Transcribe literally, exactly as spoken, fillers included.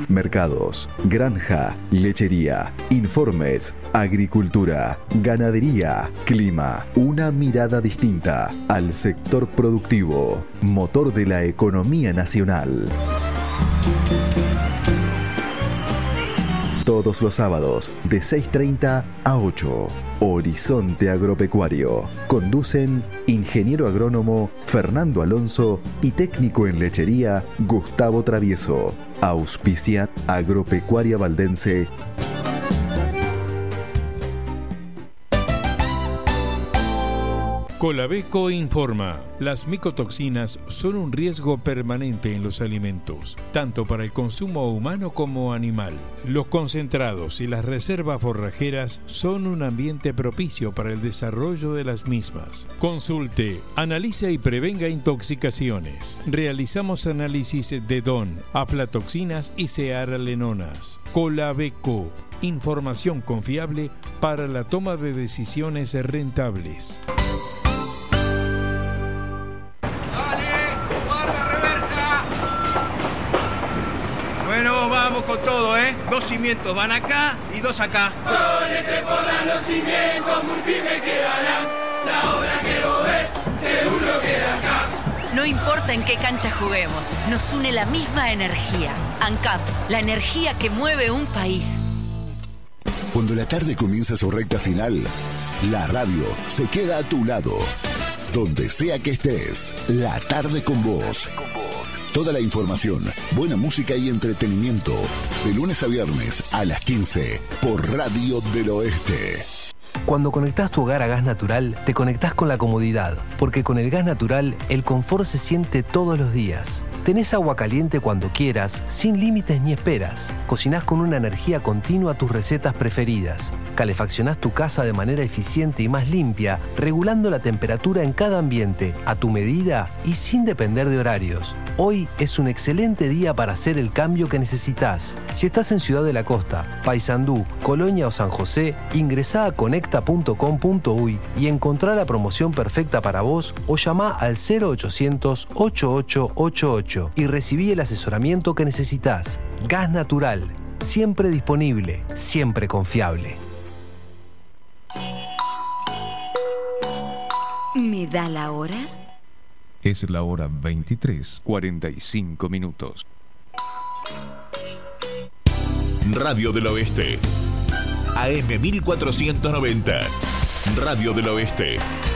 mercados, granja, lechería, informes, agricultura, ganadería, clima. Una mirada distinta al sector productivo, motor de la economía nacional. Todos los sábados de seis treinta a ocho. Horizonte Agropecuario. Conducen ingeniero agrónomo Fernando Alonso y técnico en lechería Gustavo Travieso. Auspicia Agropecuaria Valdense. Colabeco informa. Las micotoxinas son un riesgo permanente en los alimentos, tanto para el consumo humano como animal. Los concentrados y las reservas forrajeras son un ambiente propicio para el desarrollo de las mismas. Consulte, analice y prevenga intoxicaciones. Realizamos análisis de D O N, aflatoxinas y cearalenonas. Colabeco. Información confiable para la toma de decisiones rentables. Bueno, vamos con todo, ¿eh? Dos cimientos van acá y dos acá. Ponete por los cimientos, muy firme quedarán. La obra que vos ves, seguro queda acá. No importa en qué cancha juguemos, nos une la misma energía. ANCAP, la energía que mueve un país. Cuando la tarde comienza su recta final, la radio se queda a tu lado. Donde sea que estés, la tarde con vos. Toda la información, buena música y entretenimiento. De lunes a viernes a las quince por Radio del Oeste. Cuando conectás tu hogar a gas natural, te conectás con la comodidad, porque con el gas natural, el confort se siente todos los días. Tenés agua caliente cuando quieras, sin límites ni esperas. Cocinás con una energía continua tus recetas preferidas. Calefaccionás tu casa de manera eficiente y más limpia, regulando la temperatura en cada ambiente, a tu medida y sin depender de horarios. Hoy es un excelente día para hacer el cambio que necesitas. Si estás en Ciudad de la Costa, Paysandú, Colonia o San José, ingresá a conecta punto com punto uy y encontrá la promoción perfecta para vos o llamá al cero ochocientos, ochenta y ocho ochenta y ocho y recibí el asesoramiento que necesitas. Gas natural, siempre disponible, siempre confiable. ¿Me da la hora? Es la hora veintitrés, cuarenta y cinco minutos. Radio del Oeste. A M mil cuatrocientos noventa. Radio del Oeste.